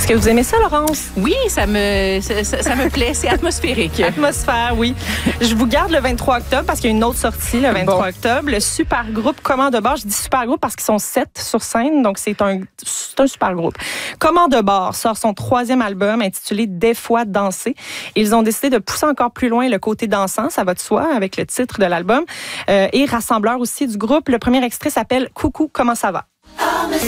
que vous aimez ça, Laurence? Oui, ça me plaît. C'est atmosphérique. Atmosphère, oui. Je vous garde le 23 octobre parce qu'il y a une autre sortie le 23 octobre. Le super groupe Comment de bord. Je dis super groupe parce qu'ils sont 7 sur scène, donc c'est un super groupe. Comment de bord sort son 3e album intitulé Des fois danser. Ils ont décidé de pousser encore plus loin le côté dansant, ça va de soi, avec le titre de l'album. Et rassembleur aussi du groupe. Le premier extrait s'appelle Coucou, comment ça va?